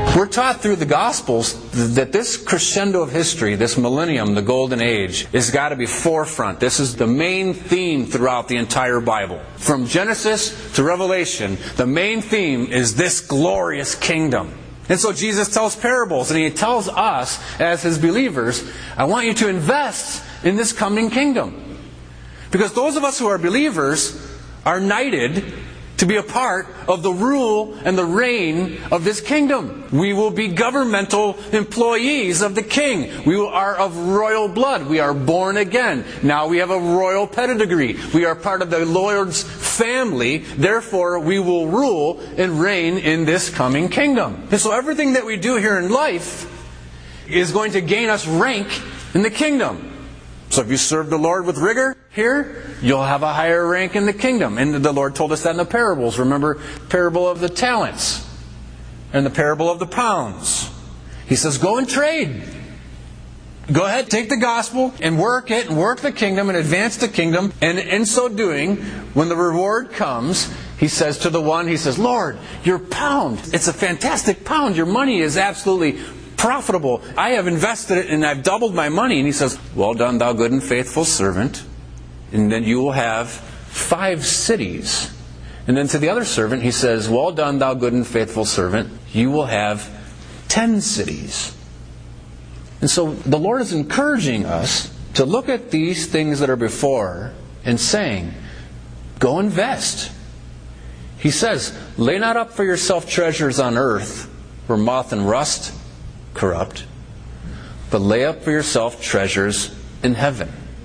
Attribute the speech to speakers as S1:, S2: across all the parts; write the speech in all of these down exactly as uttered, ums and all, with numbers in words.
S1: We're taught through the Gospels that this crescendo of history, this millennium, the golden age, has got to be forefront. This is the main theme throughout the entire Bible. From Genesis to Revelation, the main theme is this glorious kingdom. And so Jesus tells parables, and He tells us as His believers, I want you to invest in this coming kingdom. Because those of us who are believers are knighted to be a part of the rule and the reign of this kingdom. We will be governmental employees of the King. We are of royal blood. We are born again. Now we have a royal pedigree. We are part of the Lord's family. Therefore, we will rule and reign in this coming kingdom. And so everything that we do here in life is going to gain us rank in the kingdom. So if you serve the Lord with rigor here, you'll have a higher rank in the kingdom. And the Lord told us that in the parables. Remember, parable of the talents and the parable of the pounds. He says, go and trade. Go ahead, take the gospel and work it and work the kingdom and advance the kingdom. And in so doing, when the reward comes, He says to the one, He says, Lord, your pound, it's a fantastic pound. Your money is absolutely profitable. I have invested it and I've doubled my money. And He says, well done, thou good and faithful servant. And then you will have five cities. And then to the other servant, He says, well done, thou good and faithful servant. You will have ten cities. And so the Lord is encouraging us to look at these things that are before and saying, go invest. He says, lay not up for yourself treasures on earth where moth and rust corrupt, but lay up for yourself treasures in heaven.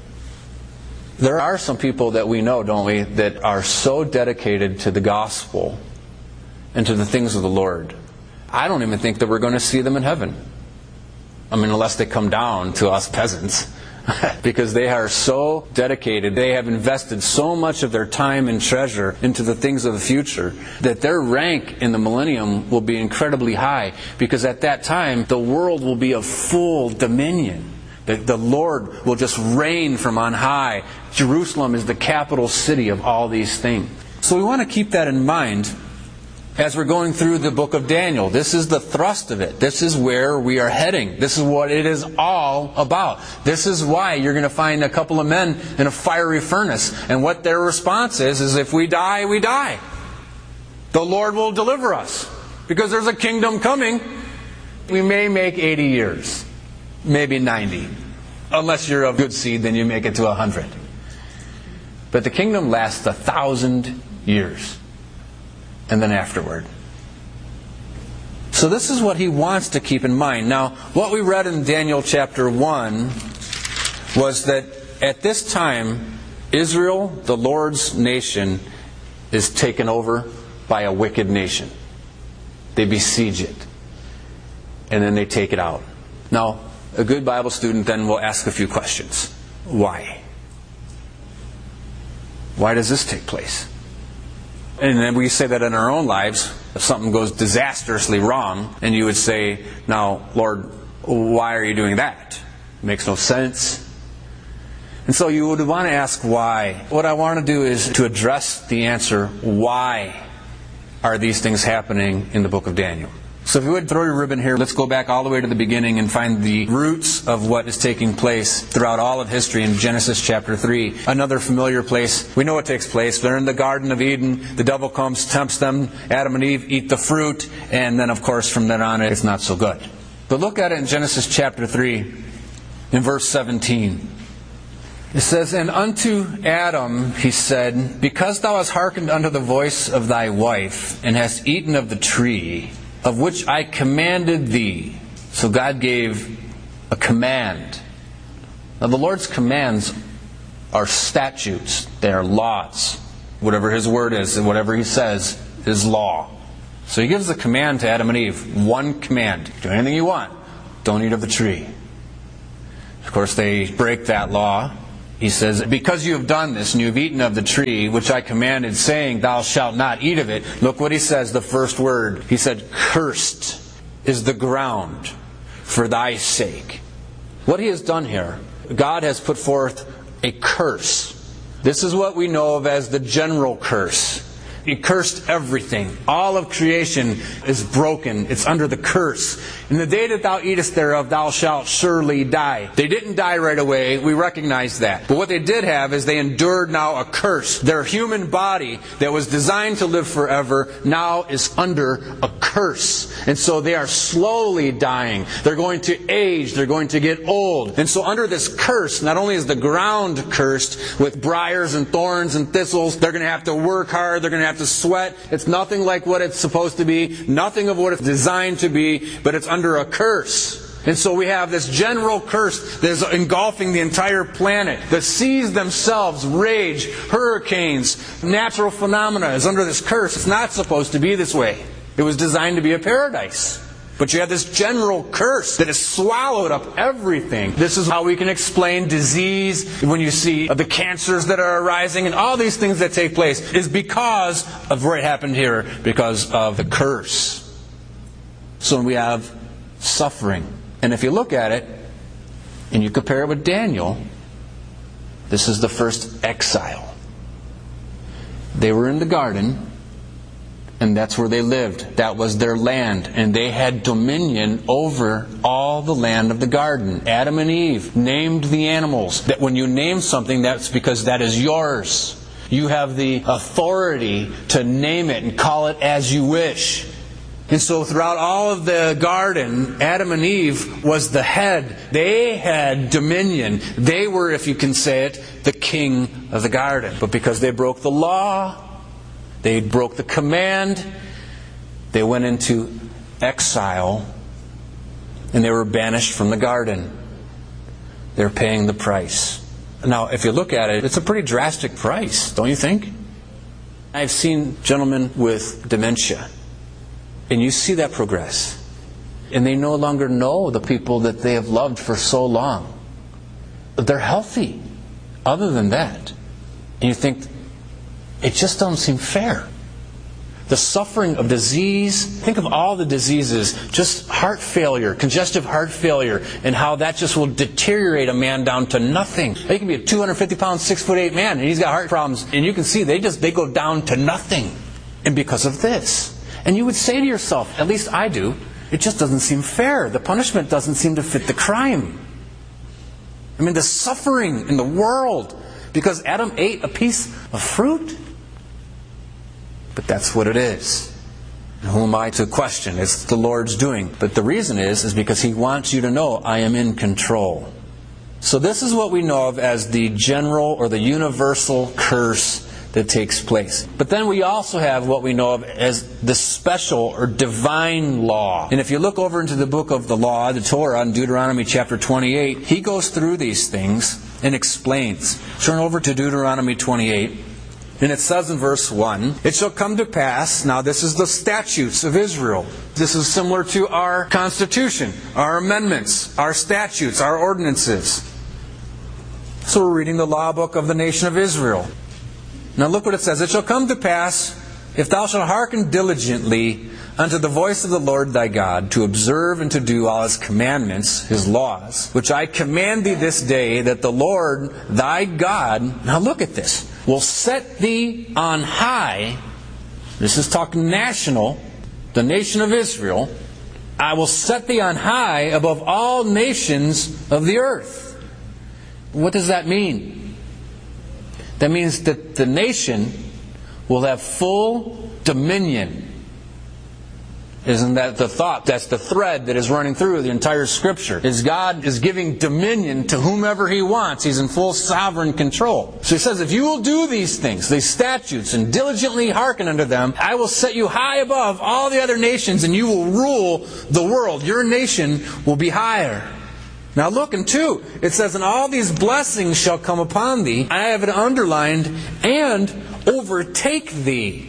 S1: There are some people that we know, don't we, that are so dedicated to the gospel and to the things of the Lord. I don't even think that we're going to see them in heaven. I mean, unless they come down to us peasants. Because they are so dedicated, they have invested so much of their time and treasure into the things of the future, that their rank in the millennium will be incredibly high. Because at that time, the world will be of full dominion. The, the Lord will just reign from on high. Jerusalem is the capital city of all these things. So we want to keep that in mind as we're going through the book of Daniel. This is the thrust of it. This is where we are heading. This is what it is all about. This is why you're going to find a couple of men in a fiery furnace. And what their response is, is if we die, we die. The Lord will deliver us. Because there's a kingdom coming. We may make eighty years. Maybe ninety. Unless you're of good seed, then you make it to one hundred. But the kingdom lasts a thousand years. And then afterward. So this is what He wants to keep in mind. Now, what we read in Daniel chapter one was that at this time, Israel, the Lord's nation, is taken over by a wicked nation. They besiege it. And then they take it out. Now, a good Bible student then will ask a few questions. Why? Why does this take place? And then we say that in our own lives, if something goes disastrously wrong, and you would say, now, Lord, why are you doing that? It makes no sense. And so you would want to ask why. What I want to do is to address the answer, why are these things happening in the book of Daniel? So if you would throw your ribbon here, let's go back all the way to the beginning and find the roots of what is taking place throughout all of history in Genesis chapter three. Another familiar place. We know what takes place. They're in the Garden of Eden. The devil comes, tempts them. Adam and Eve eat the fruit. And then, of course, from then on, it's not so good. But look at it in Genesis chapter three, in verse seventeen. It says, and unto Adam he said, because thou hast hearkened unto the voice of thy wife, and hast eaten of the tree of which I commanded thee. So God gave a command. Now the Lord's commands are statutes. They are laws. Whatever His word is and whatever He says is law. So He gives the command to Adam and Eve. One command. Do anything you want. Don't eat of the tree. Of course they break that law. He says, because you have done this, and you have eaten of the tree, which I commanded, saying, thou shalt not eat of it. Look what He says, the first word. He said, cursed is the ground for thy sake. What He has done here, God has put forth a curse. This is what we know of as the general curse. He cursed everything. All of creation is broken. It's under the curse. In the day that thou eatest thereof, thou shalt surely die. They didn't die right away. We recognize that. But what they did have is they endured now a curse. Their human body that was designed to live forever now is under a curse. And so they are slowly dying. They're going to age. They're going to get old. And so under this curse, not only is the ground cursed with briars and thorns and thistles, they're going to have to work hard. They're going to have to sweat. It's nothing like what it's supposed to be. Nothing of what it's designed to be. But it's under a curse. And so we have this general curse that is engulfing the entire planet. The seas themselves rage, hurricanes, natural phenomena is under this curse. It's not supposed to be this way. It was designed to be a paradise. But you have this general curse that has swallowed up everything. This is how we can explain disease. When you see the cancers that are arising and all these things that take place is because of what happened here, because of the curse. So we have suffering. And if you look at it and you compare it with Daniel, this is the first exile. They were in the garden. And that's where they lived. That was their land. And they had dominion over all the land of the garden. Adam and Eve named the animals. That when you name something, that's because that is yours. You have the authority to name it and call it as you wish. And so throughout all of the garden, Adam and Eve was the head. They had dominion. They were, if you can say it, the king of the garden. But because they broke the law, they broke the command, they went into exile, and they were banished from the garden. They're paying the price. Now, if you look at it, it's a pretty drastic price, don't you think? I've seen gentlemen with dementia, and you see that progress. And they no longer know the people that they have loved for so long. They're healthy, other than that. And you think, it just doesn't seem fair. The suffering of disease, think of all the diseases, just heart failure, congestive heart failure, and how that just will deteriorate a man down to nothing. He can be a two hundred fifty pound, six foot eight man, and he's got heart problems, and you can see they just they go down to nothing. And because of this. And you would say to yourself, at least I do, it just doesn't seem fair. The punishment doesn't seem to fit the crime. I mean, the suffering in the world because Adam ate a piece of fruit. But that's what it is. And who am I to question? It's the Lord's doing. But the reason is, is because He wants you to know I am in control. So this is what we know of as the general or the universal curse that takes place. But then we also have what we know of as the special or divine law. And if you look over into the book of the law, the Torah, in Deuteronomy chapter twenty-eight, he goes through these things and explains. Turn over to Deuteronomy twenty-eight. And it says in verse one, it shall come to pass, now this is the statutes of Israel. This is similar to our Constitution, our amendments, our statutes, our ordinances. So we're reading the law book of the nation of Israel. Now look what it says. It shall come to pass, if thou shalt hearken diligently unto the voice of the Lord thy God, to observe and to do all His commandments, His laws, which I command thee this day, that the Lord thy God, now look at this, will set thee on high. This is talking national, the nation of Israel. I will set thee on high above all nations of the earth. What does that mean? That means that the nation will have full dominion. Isn't that the thought? That's the thread that is running through the entire Scripture. Is God is giving dominion to whomever He wants. He's in full sovereign control. So He says, if you will do these things, these statutes, and diligently hearken unto them, I will set you high above all the other nations, and you will rule the world. Your nation will be higher. Now look, in two, it says, and all these blessings shall come upon thee. I have it underlined, and overtake thee.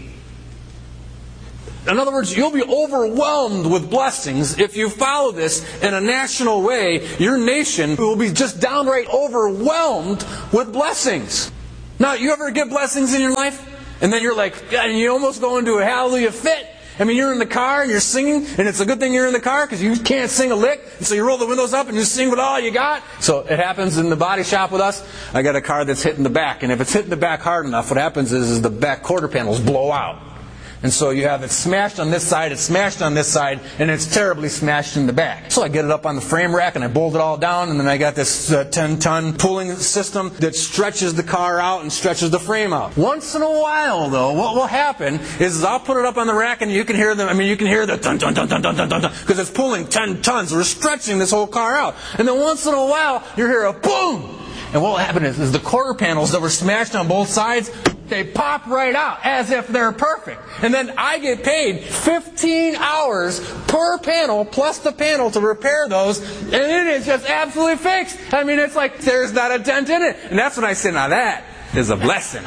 S1: In other words, you'll be overwhelmed with blessings if you follow this in a national way. Your nation will be just downright overwhelmed with blessings. Now, you ever get blessings in your life? And then you're like, and you almost go into a hallelujah fit. I mean, you're in the car and you're singing, and it's a good thing you're in the car because you can't sing a lick. And so you roll the windows up and you sing with all you got. So it happens in the body shop with us. I got a car that's hitting the back. And if it's hitting the back hard enough, what happens is, is the back quarter panels blow out. And so you have it smashed on this side, it's smashed on this side, and it's terribly smashed in the back. So I get it up on the frame rack and I bolt it all down, and then I got this uh, ten-ton pulling system that stretches the car out and stretches the frame out. Once in a while, though, what will happen is I'll put it up on the rack and you can hear them. I mean, you can hear the dun dun dun dun dun dun dun dun because it's pulling ten tons. We're stretching this whole car out, and then once in a while you hear a boom. And what will happen is, is the quarter panels that were smashed on both sides, they pop right out as if they're perfect. And then I get paid fifteen hours per panel plus the panel to repair those, and it is just absolutely fixed. I mean, it's like there's not a dent in it. And that's when I say, now that is a blessing.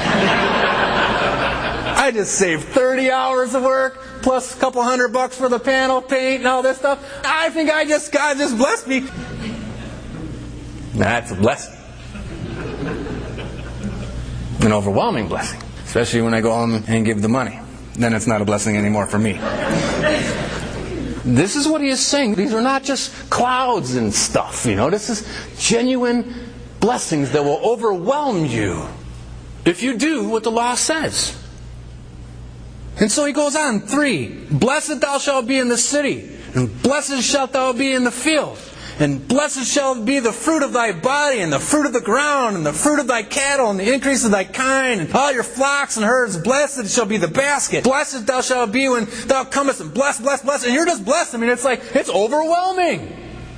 S1: I just saved thirty hours of work plus a couple hundred bucks for the panel, paint, and all this stuff. I think I just God just blessed me. That's a blessing. An overwhelming blessing. Especially when I go home and give the money. Then it's not a blessing anymore for me. This is what he is saying. These are not just clouds and stuff. You know, this is genuine blessings that will overwhelm you if you do what the law says. And so he goes on. Three, blessed thou shalt be in the city, and blessed shalt thou be in the field. And blessed shall be the fruit of thy body, and the fruit of the ground, and the fruit of thy cattle, and the increase of thy kind, and all your flocks and herds. Blessed shall be the basket. Blessed thou shalt be when thou comest, and bless, bless, bless. And you're just blessed. I mean, it's like, it's overwhelming.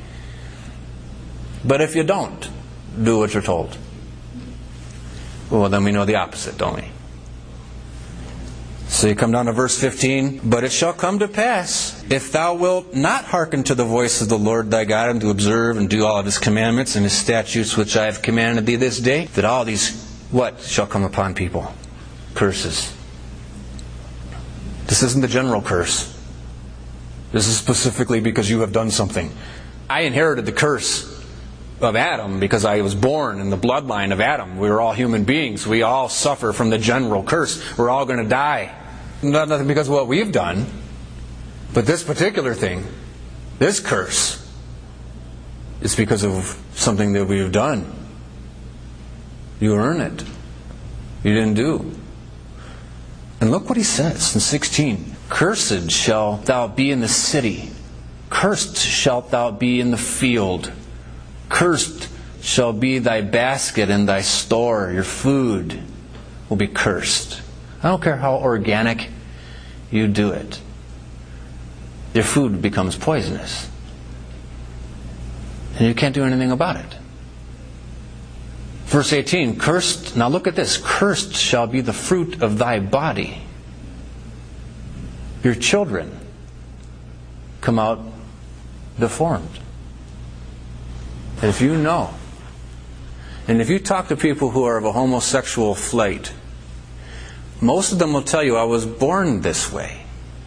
S1: But if you don't do what you're told, well, then we know the opposite, don't we? So you come down to verse fifteen. But it shall come to pass, if thou wilt not hearken to the voice of the Lord thy God, and to observe and do all of his commandments and his statutes which I have commanded thee this day, that all these, what shall come upon people? Curses. This isn't the general curse. This is specifically because you have done something. I inherited the curse of Adam because I was born in the bloodline of Adam. We were all human beings. We all suffer from the general curse. We're all going to die. Not nothing because of what we've done, but this particular thing, this curse, is because of something that we've done. You earn it. You didn't do. And look what he says in sixteen. Cursed shalt thou be in the city. Cursed shalt thou be in the field. Cursed shall be thy basket and thy store. Your food will be cursed. I don't care how organic you do it. Your food becomes poisonous. And you can't do anything about it. Verse eighteen, cursed, now look at this. Cursed shall be the fruit of thy body. Your children come out deformed. If you know, and if you talk to people who are of a homosexual flight, most of them will tell you, I was born this way.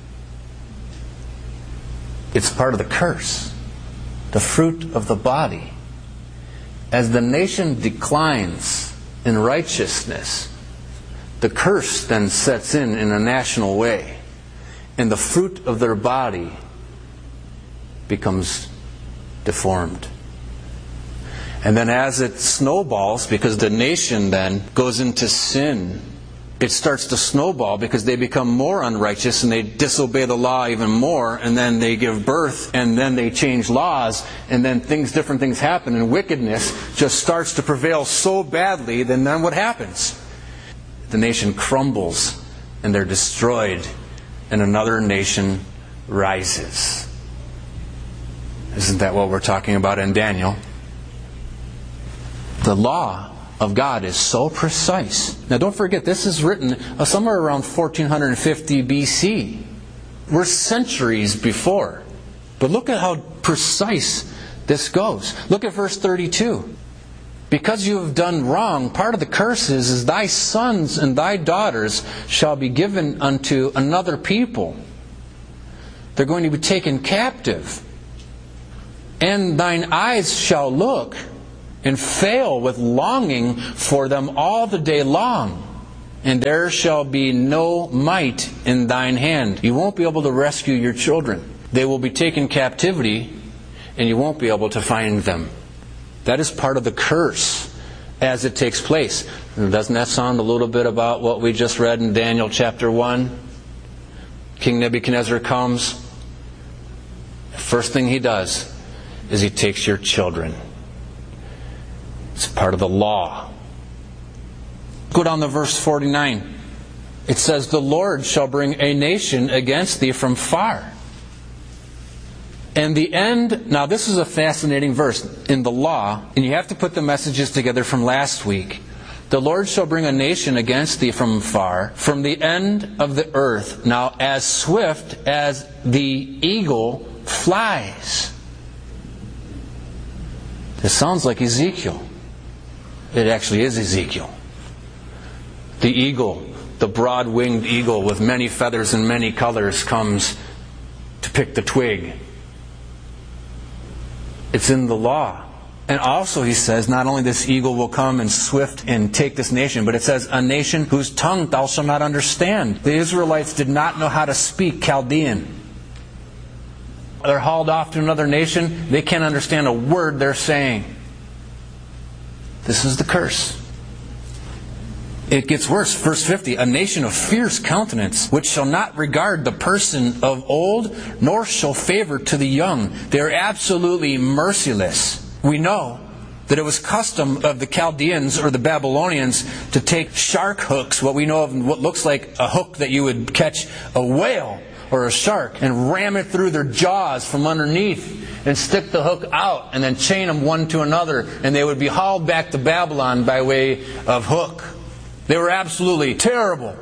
S1: It's part of the curse, the fruit of the body. As the nation declines in righteousness, the curse then sets in in a national way, and the fruit of their body becomes deformed. And then as it snowballs, because the nation then goes into sin, it starts to snowball because they become more unrighteous and they disobey the law even more, and then they give birth, and then they change laws, and then things, different things happen, and wickedness just starts to prevail so badly, then then what happens? The nation crumbles and they're destroyed, and another nation rises. Isn't that what we're talking about in Daniel? The law of God is so precise. Now don't forget, this is written uh, somewhere around fourteen fifty B C. We're centuries before. But look at how precise this goes. Look at verse thirty-two. Because you have done wrong, part of the curse is, is thy sons and thy daughters shall be given unto another people. They're going to be taken captive. And thine eyes shall look and fail with longing for them all the day long. and there shall be no might in thine hand. You won't be able to rescue your children. They will be taken captivity, and you won't be able to find them. That is part of the curse as it takes place. Doesn't that sound a little bit about what we just read in Daniel chapter one? King Nebuchadnezzar comes. First thing he does is he takes your children. It's part of the law. Go down to verse forty-nine. It says, the Lord shall bring a nation against thee from far. And the end, now this is a fascinating verse in the law, and you have to put the messages together from last week. The Lord shall bring a nation against thee from far, from the end of the earth, now as swift as the eagle flies. This sounds like Ezekiel. It actually is Ezekiel. The eagle, the broad-winged eagle with many feathers and many colors, comes to pick the twig. It's in the law. And also he says, not only this eagle will come and swift and take this nation, but it says, a nation whose tongue thou shalt not understand. The Israelites did not know how to speak Chaldean. They're hauled off to another nation. They can't understand a word they're saying. This is the curse. It gets worse. Verse fifty, a nation of fierce countenance, which shall not regard the person of old, nor shall favor to the young. They are absolutely merciless. We know that it was custom of the Chaldeans or the Babylonians to take shark hooks, what we know of what looks like a hook that you would catch a whale or a shark, and ram it through their jaws from underneath and stick the hook out and then chain them one to another, and they would be hauled back to Babylon by way of hook. They were absolutely terrible.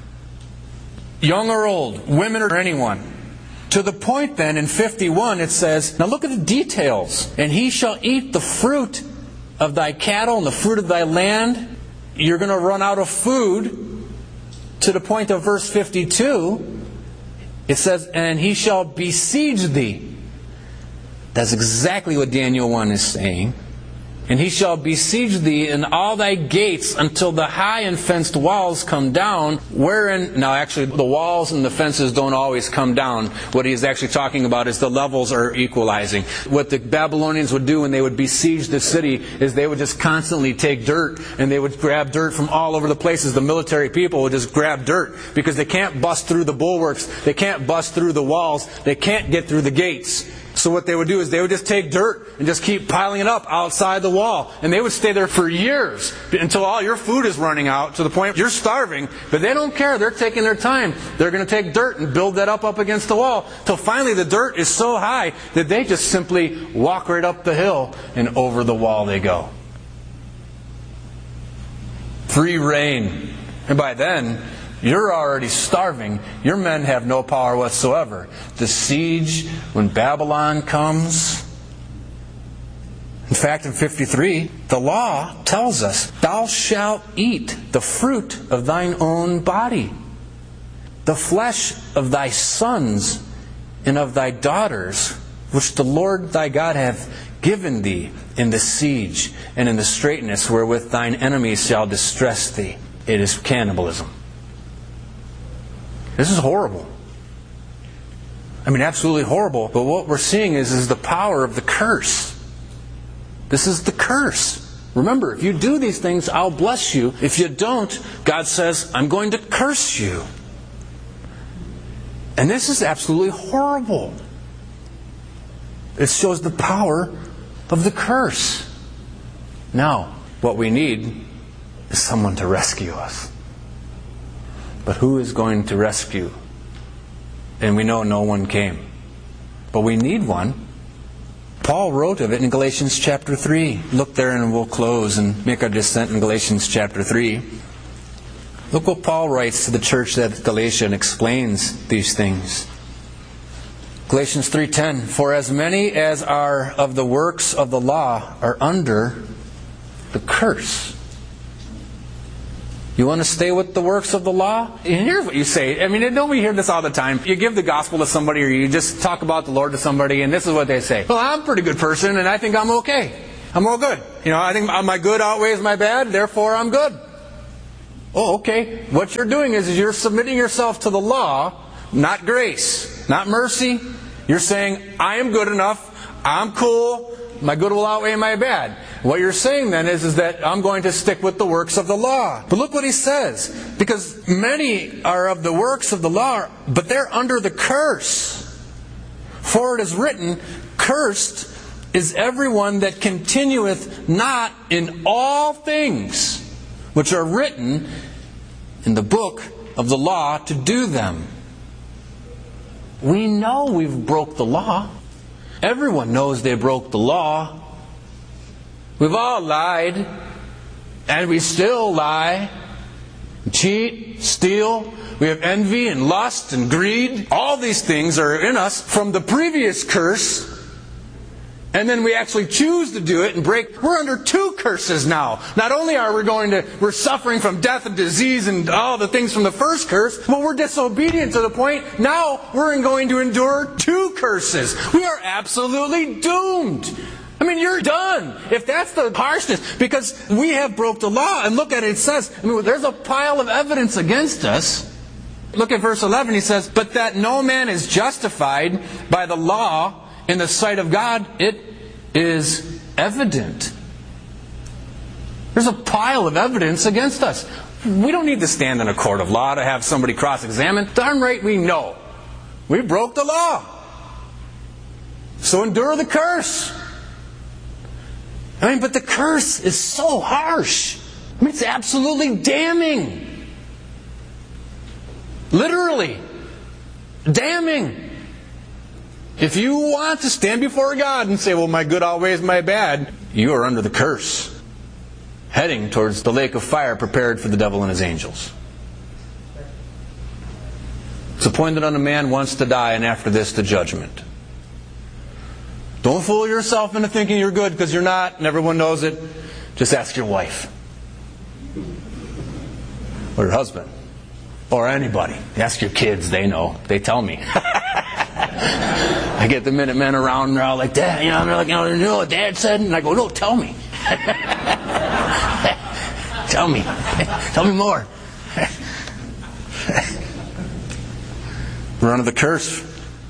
S1: Young or old, women or anyone. To the point then, in fifty-one, it says, now look at the details. And he shall eat the fruit of thy cattle and the fruit of thy land. You're going to run out of food. To the point of verse fifty-two, it says, and he shall besiege thee. That's exactly what Daniel one is saying. And he shall besiege thee in all thy gates until the high and fenced walls come down, wherein... Now actually the walls and the fences don't always come down. What he is actually talking about is the levels are equalizing. What the Babylonians would do when they would besiege the city is they would just constantly take dirt, and they would grab dirt from all over the places. The military people would just grab dirt because they can't bust through the bulwarks. They can't bust through the walls. They can't get through the gates. So what they would do is they would just take dirt and just keep piling it up outside the wall. And they would stay there for years until all your food is running out to the point you're starving. But they don't care. They're taking their time. They're going to take dirt and build that up up against the wall till finally the dirt is so high that they just simply walk right up the hill and over the wall they go. Free reign. And by then, you're already starving. Your men have no power whatsoever. The siege, when Babylon comes... In fact, in fifty-three, the law tells us, thou shalt eat the fruit of thine own body, the flesh of thy sons and of thy daughters, which the Lord thy God hath given thee in the siege and in the straitness wherewith thine enemies shall distress thee. It is cannibalism. This is horrible. I mean, absolutely horrible. But what we're seeing is, is the power of the curse. This is the curse. Remember, if you do these things, I'll bless you. If you don't, God says, I'm going to curse you. And this is absolutely horrible. It shows the power of the curse. Now, what we need is someone to rescue us. But who is going to rescue? And we know no one came. But we need one. Paul wrote of it in Galatians chapter three. Look there and we'll close and make our descent in Galatians chapter three. Look what Paul writes to the church at Galatia and explains these things. Galatians three ten, for as many as are of the works of the law are under the curse. You want to stay with the works of the law? And here's what you say. I mean, don't we hear this all the time? You give the gospel to somebody or you just talk about the Lord to somebody and this is what they say. Well, I'm a pretty good person and I think I'm okay. I'm all good. You know, I think my good outweighs my bad, therefore I'm good. Oh, okay. What you're doing is, is you're submitting yourself to the law, not grace, not mercy. You're saying, I am good enough, I'm cool, my good will outweigh my bad. What you're saying then is, is that I'm going to stick with the works of the law. But look what he says. Because many are of the works of the law, but they're under the curse. For it is written, cursed is everyone that continueth not in all things which are written in the book of the law to do them. We know we've broke the law. Everyone knows they broke the law. We've all lied, and we still lie, cheat, steal. We have envy and lust and greed. All these things are in us from the previous curse. And then we actually choose to do it and break. We're under two curses now. Not only are we going to, we're suffering from death and disease and all the things from the first curse, but we're disobedient to the point now we're going to endure two curses. We are absolutely doomed. I mean, you're done. If that's the harshness, because we have broke the law. And look at it, it says, I mean, there's a pile of evidence against us. Look at verse eleven, he says, but that no man is justified by the law in the sight of God, it is evident. There's a pile of evidence against us. We don't need to stand in a court of law to have somebody cross-examine. Darn right we know. We broke the law. So endure the curse. I mean, but the curse is so harsh. I mean, it's absolutely damning. Literally. Damning. If you want to stand before God and say, well, my good outweighs my bad, you are under the curse. Heading towards the lake of fire prepared for the devil and his angels. It's appointed unto man once to die, and after this the judgment. Don't fool yourself into thinking you're good, because you're not, and everyone knows it. Just ask your wife. Or your husband. Or anybody. Ask your kids, they know. They tell me. I get the Minutemen around, and they're all like, Dad, you know, they're like, you know what Dad said? And I go, no, tell me. Tell me. Tell me more. We're under the curse.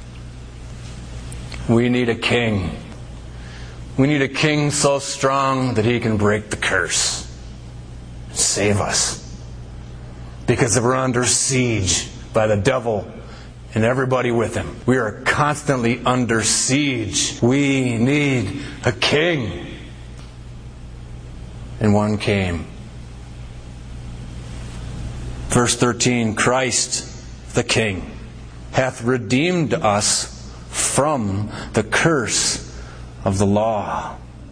S1: We need a king. We need a king so strong that he can break the curse. Save us. Because we're under siege by the devil and everybody with him. We are constantly under siege. We need a king. And one came. Verse thirteen, Christ the King hath redeemed us from the curse of the law.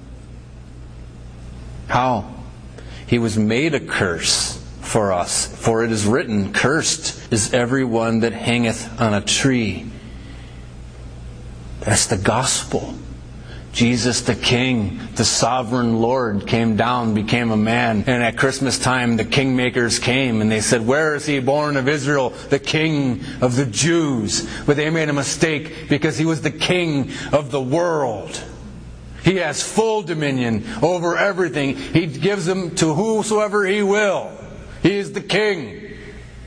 S1: How? He was made a curse for us. For it is written, cursed is every one that hangeth on a tree. That's the gospel. Jesus the King, the sovereign Lord, came down, became a man. And at Christmas time, the kingmakers came and they said, where is he born of Israel, the King of the Jews? But they made a mistake because he was the King of the world. He has full dominion over everything. He gives them to whosoever he will. He is the King.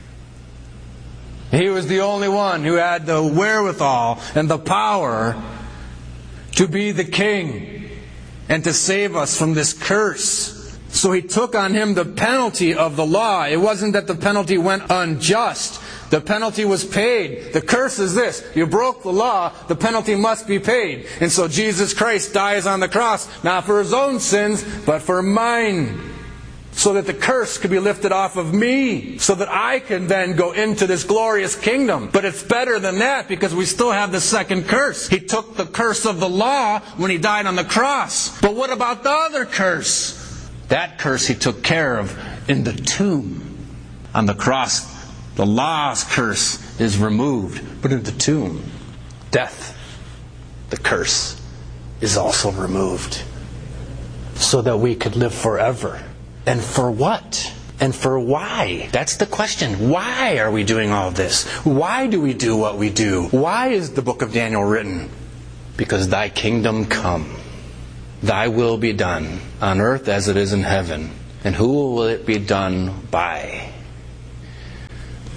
S1: He was the only one who had the wherewithal and the power to be the King and to save us from this curse. So he took on him the penalty of the law. It wasn't that the penalty went unjust. The penalty was paid. The curse is this: you broke the law, the penalty must be paid. And so Jesus Christ dies on the cross, not for his own sins, but for mine. So that the curse could be lifted off of me. So that I can then go into this glorious kingdom. But it's better than that, because we still have the second curse. He took the curse of the law when he died on the cross. But what about the other curse? That curse he took care of in the tomb. On the cross, the law's curse is removed. But in the tomb, death, the curse, is also removed. So that we could live forever. And for what? And for why? That's the question. Why are we doing all this? Why do we do what we do? Why is the book of Daniel written? Because thy kingdom come. Thy will be done on earth as it is in heaven. And who will it be done by?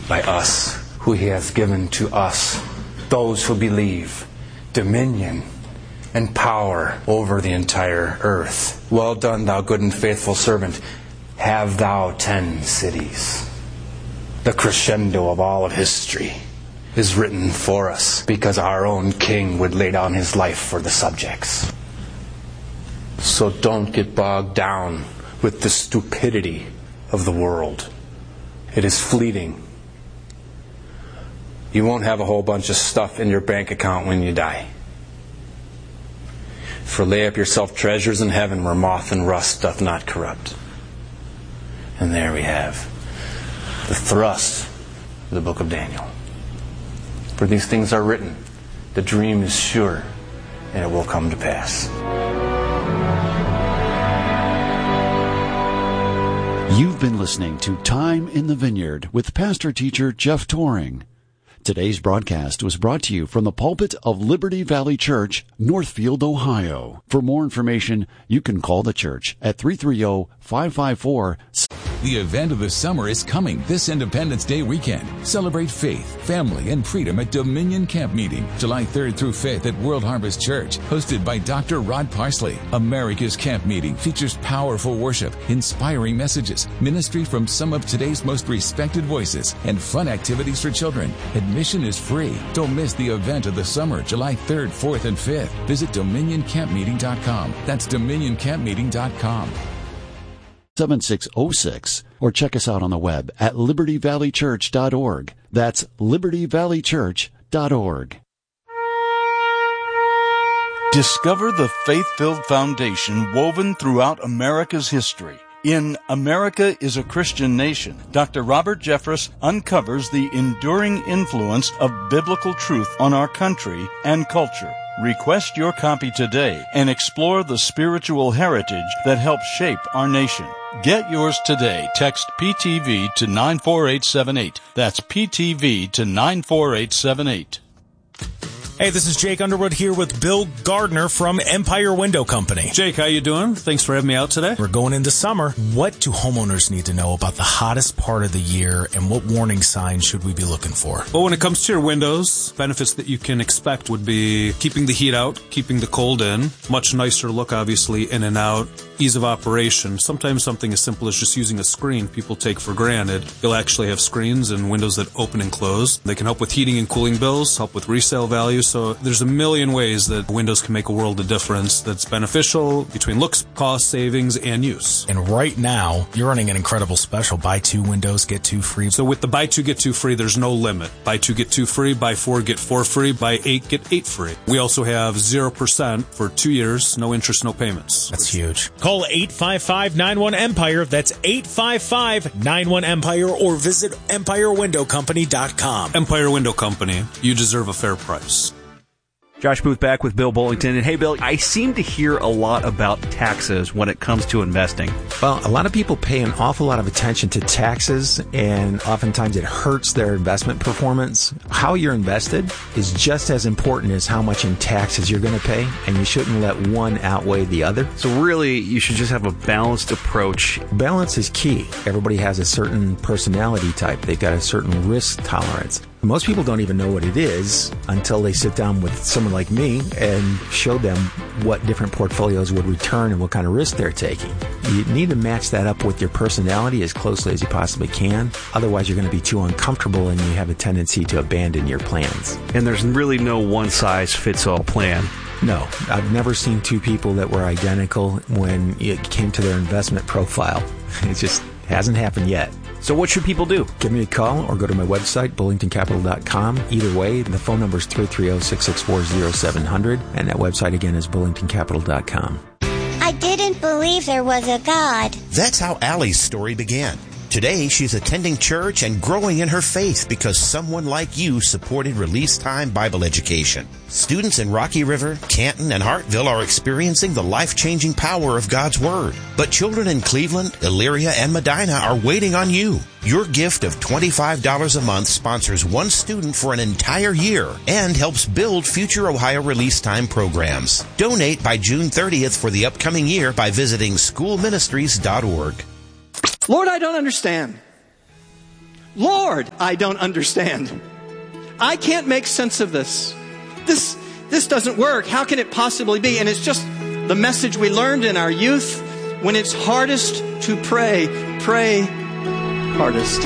S1: by us, who he has given to us, those who believe, dominion and power over the entire earth. Well done, thou good and faithful servant. Have thou ten cities. The crescendo of all of history is written for us because our own king would lay down his life for the subjects. So don't get bogged down with the stupidity of the world. It is fleeting. You won't have a whole bunch of stuff in your bank account when you die. For lay up yourself treasures in heaven where moth and rust doth not corrupt. And there we have the thrust of the book of Daniel. For these things are written, the dream is sure, and it will come to pass.
S2: You've been listening to Time in the Vineyard with pastor-teacher Jeff Toring. Today's broadcast was brought to you from the pulpit of Liberty Valley Church, Northfield, Ohio. For more information, you can call the church at three three zero, five five four,
S3: The event of the summer is coming this Independence Day weekend. Celebrate faith, family, and freedom at Dominion Camp Meeting, July third through fifth at World Harvest Church, hosted by Doctor Rod Parsley. America's Camp Meeting features powerful worship, inspiring messages, ministry from some of today's most respected voices, and fun activities for children. Admission is free. Don't miss the event of the summer, July third, fourth, and fifth. Visit dominion camp meeting dot com. That's dominion camp meeting dot com.
S2: seven six zero six or check us out on the web at liberty valley church dot org. That's liberty valley church dot org.
S4: Discover the faith-filled foundation woven throughout America's history. In America is a Christian Nation, Doctor Robert Jeffress uncovers the enduring influence of biblical truth on our country and culture. Request your copy today and explore the spiritual heritage that helps shape our nation. Get yours today. Text P T V to nine four eight seven eight. That's P T V to nine four eight seven eight.
S5: Hey, this is Jake Underwood here with Bill Gardner from Empire Window Company.
S6: Jake, how you doing? Thanks for having me out today.
S5: We're going into summer. What do homeowners need to know about the hottest part of the year, and what warning signs should we be looking for?
S6: Well, when it comes to your windows, benefits that you can expect would be keeping the heat out, keeping the cold in, much nicer look, obviously, in and out, ease of operation. Sometimes something as simple as just using a screen people take for granted. You'll actually have screens and windows that open and close. They can help with heating and cooling bills, help with resale values. So there's a million ways that windows can make a world of difference that's beneficial between looks, cost, savings, and use.
S5: And right now, you're running an incredible special. Buy two windows, get two free.
S6: So with the buy two, get two free, there's no limit. Buy two, get two free. Buy four, get four free. Buy eight, get eight free. We also have zero percent for two years, no interest, no payments.
S5: That's huge. Call eight five five, nine one, EMPIRE. That's eight five five, nine one, EMPIRE, or visit empire window company dot com.
S6: Empire Window Company. You deserve a fair price.
S7: Josh Booth back with Bill Bullington. And hey, Bill, I seem to hear a lot about taxes when it comes to investing.
S8: Well, a lot of people pay an awful lot of attention to taxes, and oftentimes it hurts their investment performance. How you're invested is just as important as how much in taxes you're going to pay, and you shouldn't let one outweigh the other.
S7: So really, you should just have a balanced approach.
S8: Balance is key. Everybody has a certain personality type. They've got a certain risk tolerance. Most people don't even know what it is until they sit down with someone like me and show them what different portfolios would return and what kind of risk they're taking. You need to match that up with your personality as closely as you possibly can. Otherwise, you're going to be too uncomfortable and you have a tendency to abandon your plans.
S7: And there's really no one-size-fits-all plan.
S8: No, I've never seen two people that were identical when it came to their investment profile. It just hasn't happened yet.
S7: So what should people do?
S8: Give me a call or go to my website, bullington capital dot com. Either way, the phone number is three three zero, six six four, zero seven zero zero, and that website again is bullington capital dot com.
S9: I didn't believe there was a God.
S10: That's how Allie's story began. Today, she's attending church and growing in her faith because someone like you supported Release Time Bible Education. Students in Rocky River, Canton, and Hartville are experiencing the life-changing power of God's Word. But children in Cleveland, Elyria, and Medina are waiting on you. Your gift of twenty-five dollars a month sponsors one student for an entire year and helps build future Ohio Release Time programs. Donate by June thirtieth for the upcoming year by visiting school ministries dot org.
S11: Lord, I don't understand. Lord, I don't understand. I can't make sense of this. This, this doesn't work. How can it possibly be? And it's just the message we learned in our youth. When it's hardest to pray, pray hardest.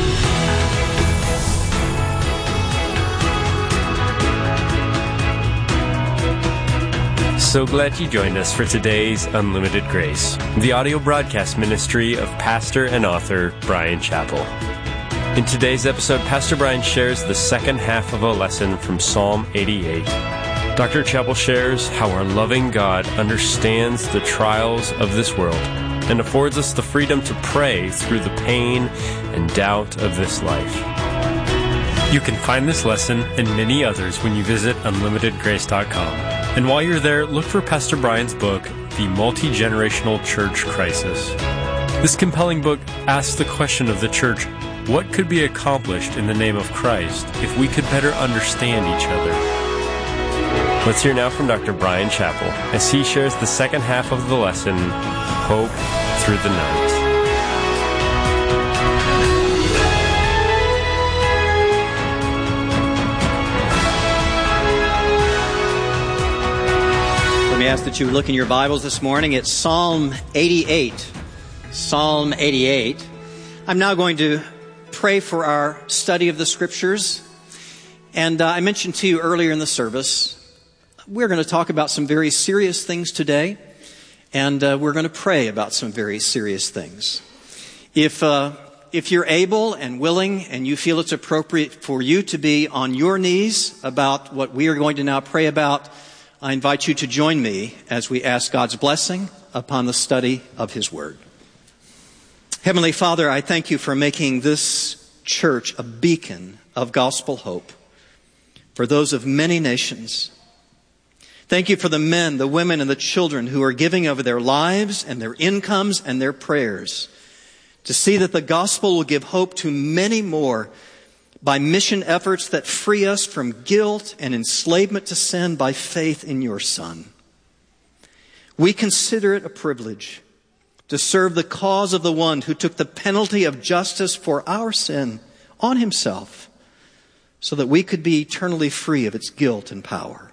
S12: So glad you joined us for today's Unlimited Grace, the audio broadcast ministry of pastor and author Bryan Chapell. In today's episode, Pastor Bryan shares the second half of a lesson from Psalm eighty-eight. Doctor Chapell shares how our loving God understands the trials of this world and affords us the freedom to pray through the pain and doubt of this life. You can find this lesson and many others when you visit unlimited grace dot com. And while you're there, look for Pastor Bryan's book, The Multi-Generational Church Crisis. This compelling book asks the question of the church, what could be accomplished in the name of Christ if we could better understand each other? Let's hear now from Doctor Bryan Chapell as he shares the second half of the lesson, Hope Through the Night.
S11: Let me ask that you look in your Bibles this morning at Psalm eighty-eight. Psalm eighty-eight. I'm now going to pray for our study of the Scriptures. And uh, I mentioned to you earlier in the service, we're going to talk about some very serious things today, and uh, we're going to pray about some very serious things. If uh, if you're able and willing and you feel it's appropriate for you to be on your knees about what we are going to now pray about, I invite you to join me as we ask God's blessing upon the study of His Word. Heavenly Father, I thank you for making this church a beacon of gospel hope for those of many nations. Thank you for the men, the women, and the children who are giving over their lives and their incomes and their prayers to see that the gospel will give hope to many more by mission efforts that free us from guilt and enslavement to sin by faith in your Son. We consider it a privilege to serve the cause of the one who took the penalty of justice for our sin on himself so that we could be eternally free of its guilt and power.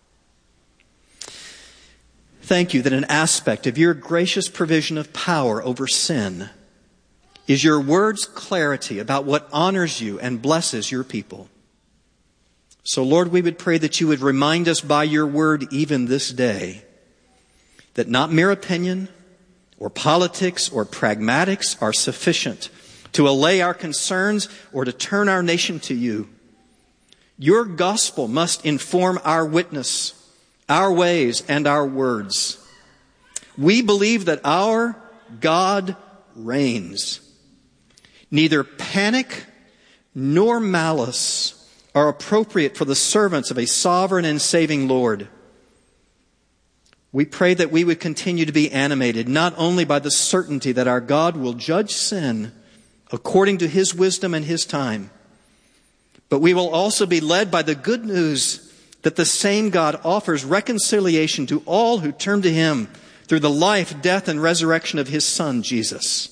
S11: Thank you that an aspect of your gracious provision of power over sin is your word's clarity about what honors you and blesses your people. So, Lord, we would pray that you would remind us by your word even this day that not mere opinion or politics or pragmatics are sufficient to allay our concerns or to turn our nation to you. Your gospel must inform our witness, our ways, and our words. We believe that our God reigns. Neither panic nor malice are appropriate for the servants of a sovereign and saving Lord. We pray that we would continue to be animated not only by the certainty that our God will judge sin according to His wisdom and His time, but we will also be led by the good news that the same God offers reconciliation to all who turn to Him through the life, death, and resurrection of His Son, Jesus.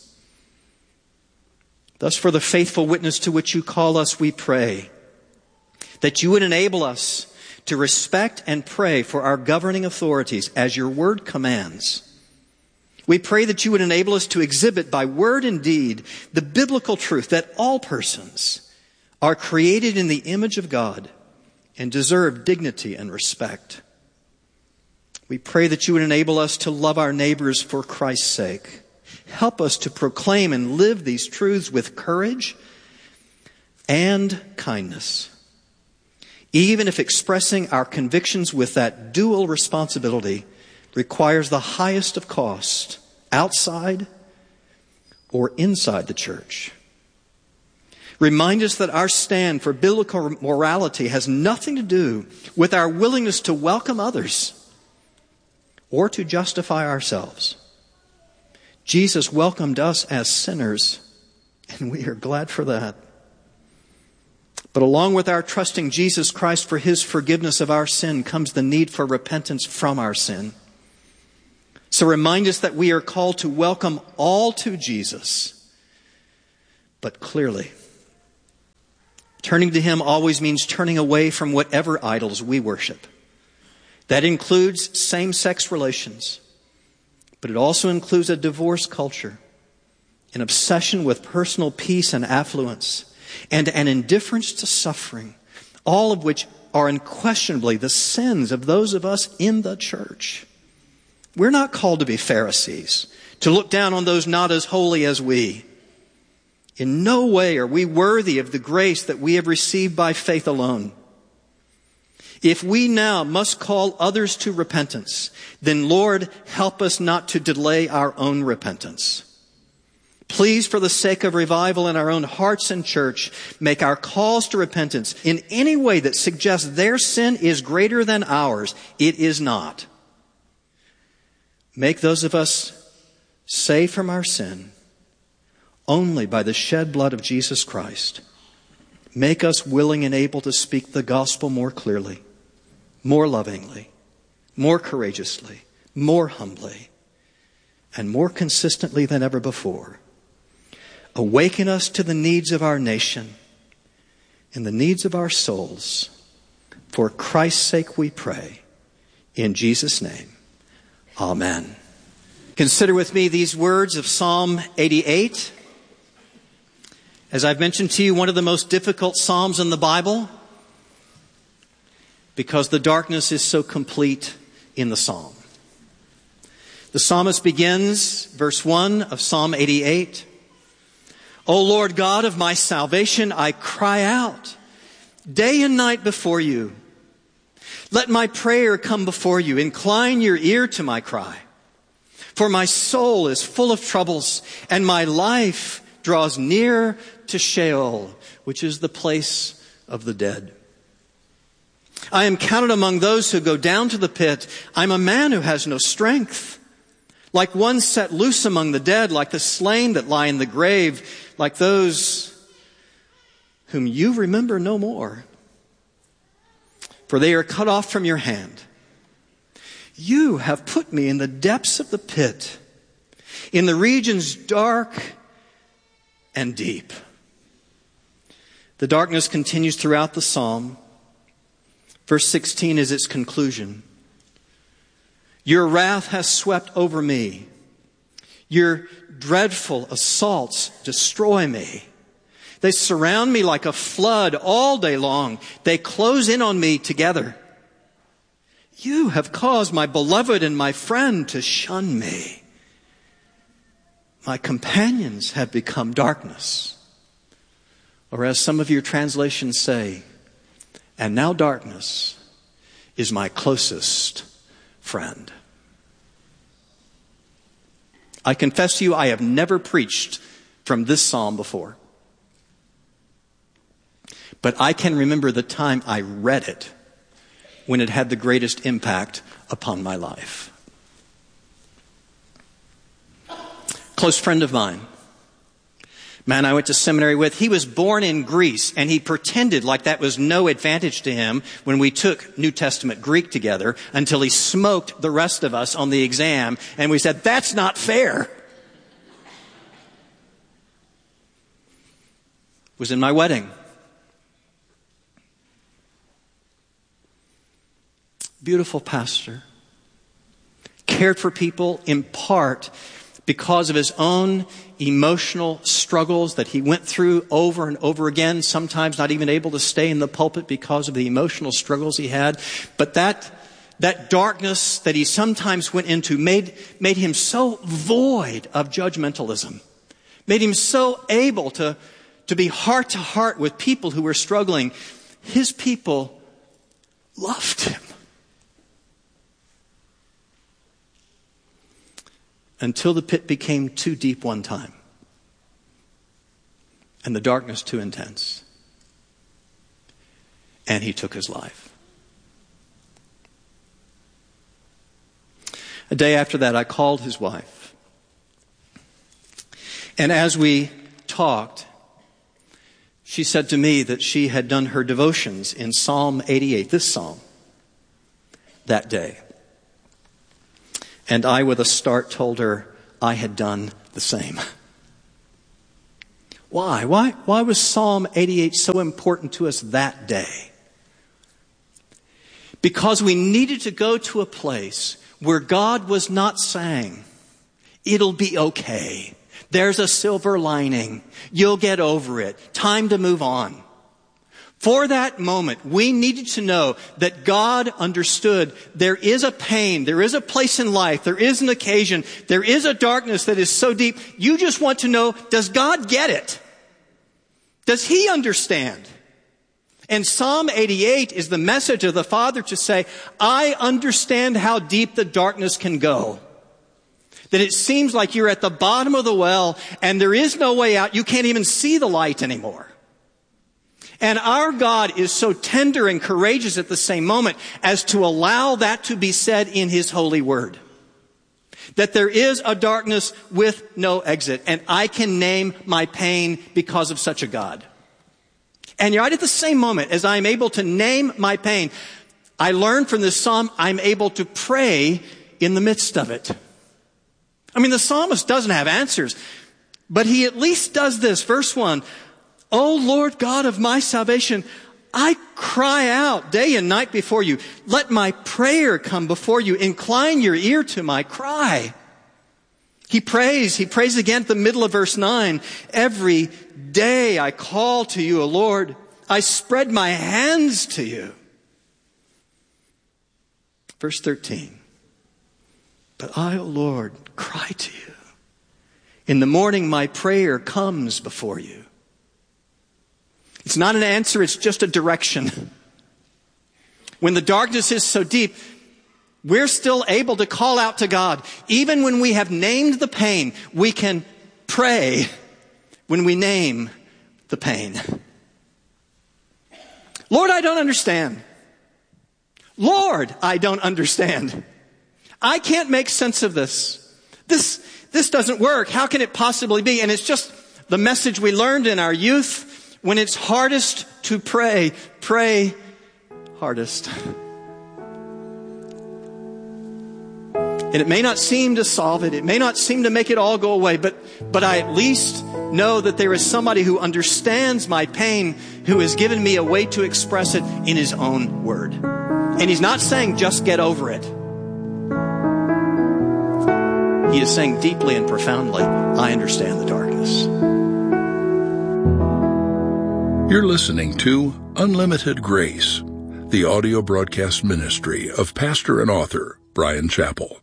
S11: Thus, for the faithful witness to which you call us, we pray that you would enable us to respect and pray for our governing authorities as your word commands. We pray that you would enable us to exhibit by word and deed the biblical truth that all persons are created in the image of God and deserve dignity and respect. We pray that you would enable us to love our neighbors for Christ's sake. Help us to proclaim and live these truths with courage and kindness, even if expressing our convictions with that dual responsibility requires the highest of cost, outside or inside the church. Remind us that our stand for biblical morality has nothing to do with our willingness to welcome others or to justify ourselves. Jesus welcomed us as sinners, and we are glad for that. But along with our trusting Jesus Christ for His forgiveness of our sin comes the need for repentance from our sin. So remind us that we are called to welcome all to Jesus, but clearly Turning to Him always means turning away from whatever idols we worship. That includes same-sex relations, but it also includes a divorce culture, an obsession with personal peace and affluence, and an indifference to suffering, all of which are unquestionably the sins of those of us in the church. We're not called to be Pharisees, to look down on those not as holy as we. In no way are we worthy of the grace that we have received by faith alone. If we now must call others to repentance, then Lord, help us not to delay our own repentance. Please, for the sake of revival in our own hearts and church, make our calls to repentance in any way that suggests their sin is greater than ours. It is not. Make those of us saved from our sin only by the shed blood of Jesus Christ. Make us willing and able to speak the gospel more clearly, more lovingly, more courageously, more humbly, and more consistently than ever before. Awaken us to the needs of our nation and the needs of our souls. For Christ's sake we pray. In Jesus' name, amen. Consider with me these words of Psalm eighty-eight. As I've mentioned to you, one of the most difficult psalms in the Bible, because the darkness is so complete in the psalm. The psalmist begins, verse one of Psalm eighty-eight. O Lord God of my salvation, I cry out day and night before you. Let my prayer come before you. Incline your ear to my cry. For my soul is full of troubles, and my life draws near to Sheol, which is the place of the dead. I am counted among those who go down to the pit. I'm a man who has no strength. Like one set loose among the dead, like the slain that lie in the grave, like those whom you remember no more. For they are cut off from your hand. You have put me in the depths of the pit, in the regions dark and deep. The darkness continues throughout the psalm. Verse sixteen is its conclusion. Your wrath has swept over me. Your dreadful assaults destroy me. They surround me like a flood all day long. They close in on me together. You have caused my beloved and my friend to shun me. My companions have become darkness. Or as some of your translations say, and now darkness is my closest friend. I confess to you, I have never preached from this psalm before. But I can remember the time I read it when it had the greatest impact upon my life. Close friend of mine, man I went to seminary with, he was born in Greece, and he pretended like that was no advantage to him when we took New Testament Greek together until he smoked the rest of us on the exam, and we said, that's not fair. It was in my wedding. Beautiful pastor. Cared for people in part because of his own emotional struggles that he went through over and over again, sometimes not even able to stay in the pulpit because of the emotional struggles he had. But that that darkness that he sometimes went into made, made him so void of judgmentalism, made him so able to, to be heart to heart with people who were struggling. His people loved him. Until the pit became too deep one time and the darkness too intense. And he took his life. A day after that, I called his wife. And as we talked, she said to me that she had done her devotions in Psalm eighty-eight, this psalm, that day. And I, with a start, told her I had done the same. Why? Why, why was Psalm eighty-eight so important to us that day? Because we needed to go to a place where God was not saying, it'll be okay. There's a silver lining. You'll get over it. Time to move on. For that moment, we needed to know that God understood there is a pain, there is a place in life, there is an occasion, there is a darkness that is so deep. You just want to know, does God get it? Does He understand? And Psalm eighty-eight is the message of the Father to say, I understand how deep the darkness can go. That it seems like you're at the bottom of the well and there is no way out. You can't even see the light anymore. And our God is so tender and courageous at the same moment as to allow that to be said in His holy word. That there is a darkness with no exit, and I can name my pain because of such a God. And right at the same moment as I'm able to name my pain, I learn from this psalm I'm able to pray in the midst of it. I mean, the psalmist doesn't have answers, but he at least does this. Verse one, O Lord God of my salvation, I cry out day and night before you. Let my prayer come before you. Incline your ear to my cry. He prays. He prays again at the middle of verse nine. Every day I call to you, O Lord. I spread my hands to you. Verse thirteen. But I, O Lord, cry to you. In the morning my prayer comes before you. It's not an answer, it's just a direction. When the darkness is so deep, we're still able to call out to God. Even when we have named the pain, we can pray when we name the pain. Lord, I don't understand. Lord, I don't understand. I can't make sense of this. This, this doesn't work. How can it possibly be? And it's just the message we learned in our youth. When it's hardest to pray, pray hardest. And it may not seem to solve it. It may not seem to make it all go away. But, but I at least know that there is somebody who understands my pain, who has given me a way to express it in His own word. And He's not saying just get over it. He is saying deeply and profoundly, I understand the darkness.
S13: You're listening to Unlimited Grace, the audio broadcast ministry of pastor and author Bryan Chapell.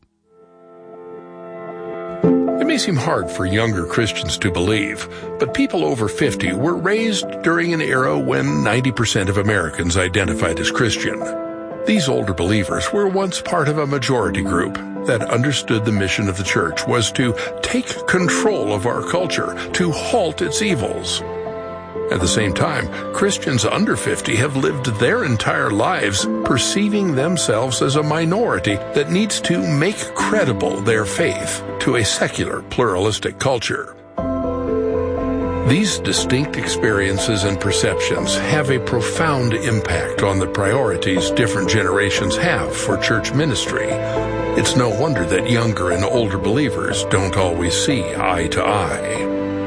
S13: It may seem hard for younger Christians to believe, but people over fifty were raised during an era when ninety percent of Americans identified as Christian. These older believers were once part of a majority group that understood the mission of the church was to take control of our culture, to halt its evils. At the same time, Christians under fifty have lived their entire lives perceiving themselves as a minority that needs to make credible their faith to a secular, pluralistic culture. These distinct experiences and perceptions have a profound impact on the priorities different generations have for church ministry. It's no wonder that younger and older believers don't always see eye to eye.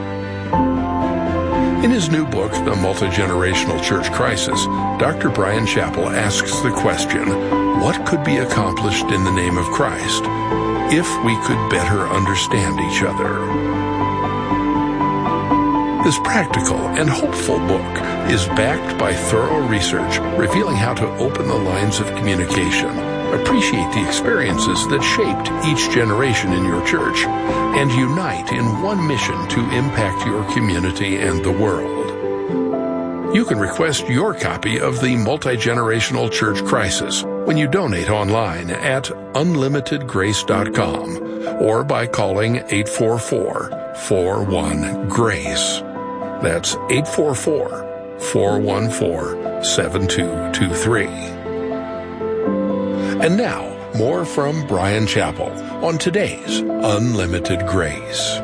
S13: In his new book, The Multi-Generational Church Crisis, Doctor Bryan Chapell asks the question, what could be accomplished in the name of Christ if we could better understand each other? This practical and hopeful book is backed by thorough research revealing how to open the lines of communication, appreciate the experiences that shaped each generation in your church, and unite in one mission to impact your community and the world. You can request your copy of The Multi-Generational Church Crisis when you donate online at unlimited grace dot com or by calling eight four four, four one, GRACE. That's eight four four, four one four, seven two two three. And now, more from Bryan Chapell on today's Unlimited Grace.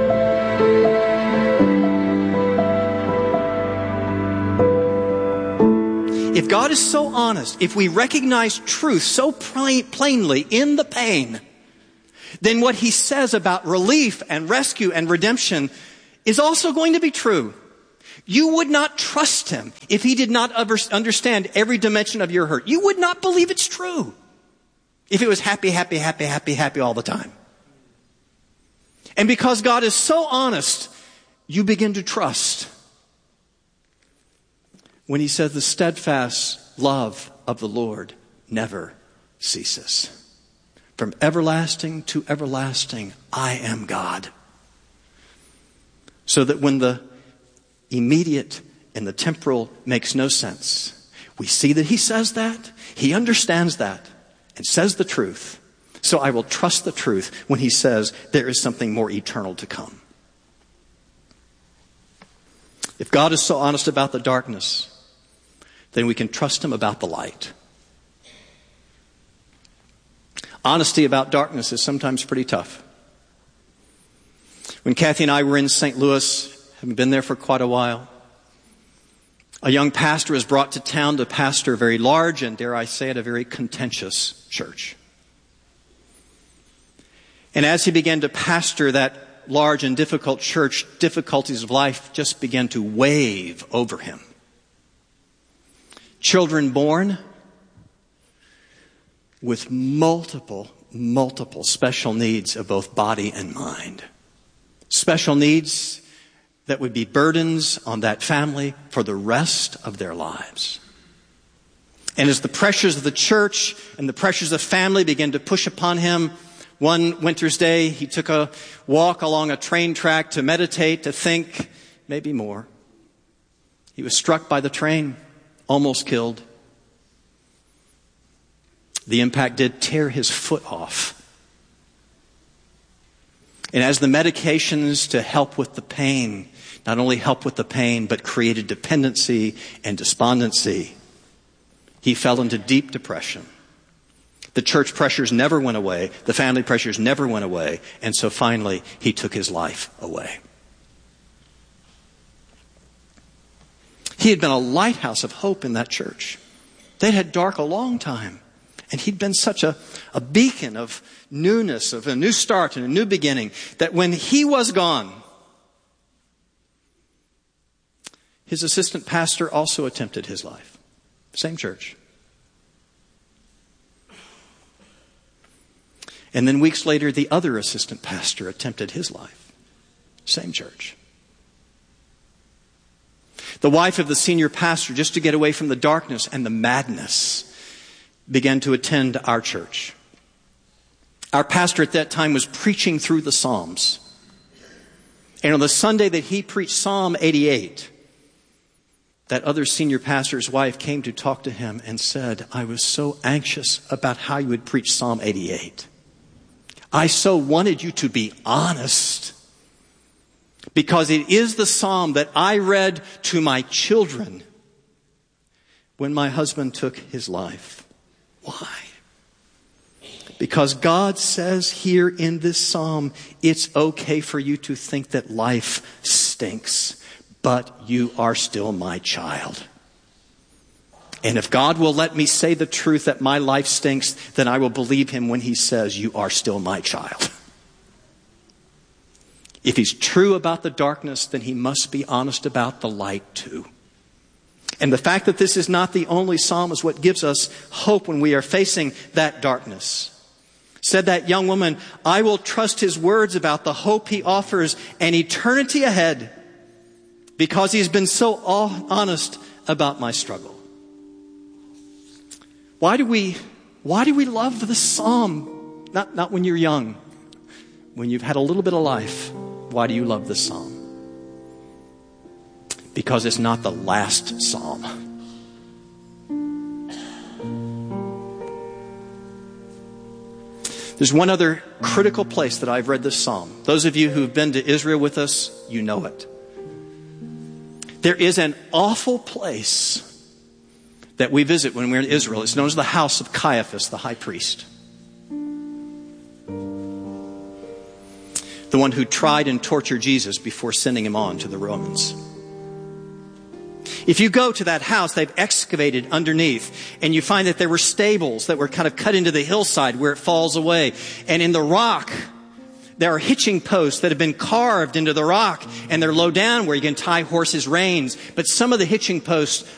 S11: If God is so honest, if we recognize truth so plainly in the pain, then what He says about relief and rescue and redemption is also going to be true. You would not trust him if he did not understand every dimension of your hurt. You would not believe it's true if it was happy, happy, happy, happy, happy all the time. And because God is so honest, you begin to trust when he says the steadfast love of the Lord never ceases. From everlasting to everlasting, I am God. So that when the immediate and the temporal makes no sense, we see that he says that, he understands that, and says the truth. So I will trust the truth when he says there is something more eternal to come. If God is so honest about the darkness, then we can trust him about the light. Honesty about darkness is sometimes pretty tough. When Kathy and I were in Saint Louis, having been there for quite a while, a young pastor was brought to town to pastor a very large and, dare I say it, a very contentious church. And as he began to pastor that large and difficult church, difficulties of life just began to wave over him. Children born with multiple, multiple special needs of both body and mind. Special needs that would be burdens on that family for the rest of their lives. And as the pressures of the church and the pressures of family began to push upon him, one winter's day, he took a walk along a train track to meditate, to think, maybe more. He was struck by the train, almost killed. The impact did tear his foot off. And as the medications to help with the pain, not only help with the pain, but created dependency and despondency, he fell into deep depression. The church pressures never went away. The family pressures never went away. And so finally, he took his life away. He had been a lighthouse of hope in that church. They'd had dark a long time. And he'd been such a, a beacon of newness, of a new start and a new beginning, that when he was gone, his assistant pastor also attempted his life. Same church. And then weeks later, the other assistant pastor attempted his life. Same church. The wife of the senior pastor, just to get away from the darkness and the madness, began to attend our church. Our pastor at that time was preaching through the Psalms. And on the Sunday that he preached Psalm eighty-eight, that other senior pastor's wife came to talk to him and said, I was so anxious about how you would preach Psalm eighty-eight. I so wanted you to be honest, because it is the psalm that I read to my children when my husband took his life. Why? Because God says here in this psalm, it's okay for you to think that life stinks, but you are still my child. And if God will let me say the truth that my life stinks, then I will believe him when he says, you are still my child. If he's true about the darkness, then he must be honest about the light too. And the fact that this is not the only psalm is what gives us hope when we are facing that darkness. Said that young woman, I will trust his words about the hope he offers and eternity ahead, because he's been so honest about my struggle. Why do we, why do we love this psalm? Not, not when you're young. When you've had a little bit of life, why do you love this psalm? Because it's not the last psalm. There's one other critical place that I've read this psalm. Those of you who've been to Israel with us, you know it. There is an awful place that we visit when we're in Israel. It's known as the house of Caiaphas, the high priest. The one who tried and tortured Jesus before sending him on to the Romans. If you go to that house, they've excavated underneath, and you find that there were stables that were kind of cut into the hillside where it falls away. And in the rock, there are hitching posts that have been carved into the rock, and they're low down where you can tie horses' reins. But some of the hitching posts